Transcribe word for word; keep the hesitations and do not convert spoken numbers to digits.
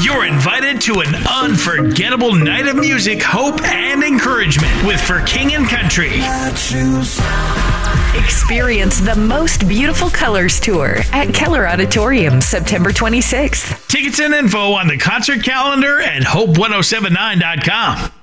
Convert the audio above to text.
You're invited to an unforgettable night of music, hope, and encouragement with For King and Country. Experience the Most Beautiful Colors Tour at Keller Auditorium, September twenty-sixth. Tickets and info on the concert calendar at hope ten seventy-nine dot com.